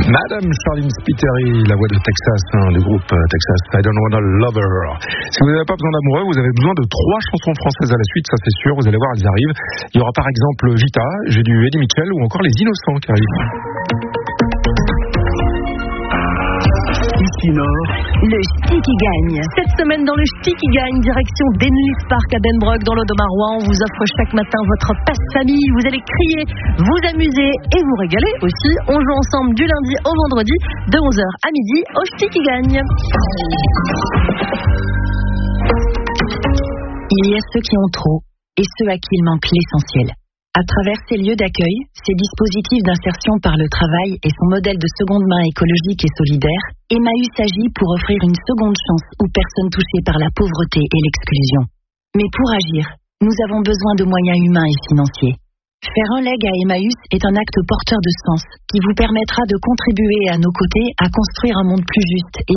Madame Charlene Spiteri, la voix de Texas, du groupe Texas, I Don't Wanna Love Her. Si vous n'avez pas besoin d'amoureux, vous avez besoin de 3 chansons françaises à la suite, ça c'est sûr, vous allez voir, elles arrivent. Il y aura par exemple Vita, j'ai du Eddie Mitchell ou encore Les Innocents qui arrivent. Ici Nord, le Ch'ti qui gagne. Cette semaine dans le Ch'ti qui gagne, direction Denlis Park à Benbrook dans l'Aude-Marois. On vous offre chaque matin votre passe-famille. Vous allez crier, vous amuser et vous régaler aussi. On joue ensemble du lundi au vendredi de 11h à midi au Ch'ti qui gagne. Il y a ceux qui ont trop et ceux à qui il manque l'essentiel. À travers ces lieux d'accueil, ces dispositifs d'insertion par le travail et son modèle de seconde main écologique et solidaire, Emmaüs agit pour offrir une seconde chance aux personnes touchées par la pauvreté et l'exclusion. Mais pour agir, nous avons besoin de moyens humains et financiers. Faire un leg à Emmaüs est un acte porteur de sens qui vous permettra de contribuer à nos côtés à construire un monde plus juste et